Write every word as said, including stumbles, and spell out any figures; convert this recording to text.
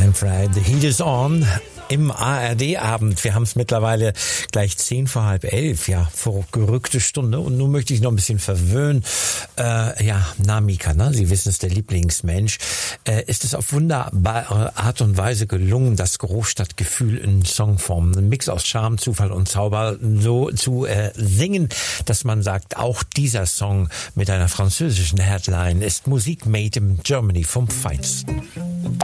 Manfred, The Heat is On im A R D-Abend. Wir haben es mittlerweile gleich zehn vor halb elf, ja, verrückte Stunde. Und nun möchte ich noch ein bisschen verwöhnen. Äh, ja, na Mika, ne? Sie wissen es, der Lieblingsmensch. Äh, ist es auf wunderbare Art und Weise gelungen, das Großstadtgefühl in Songform, ein Mix aus Charme, Zufall und Zauber so zu äh, singen, dass man sagt, auch dieser Song mit einer französischen Headline ist Musik made in Germany vom Feinsten.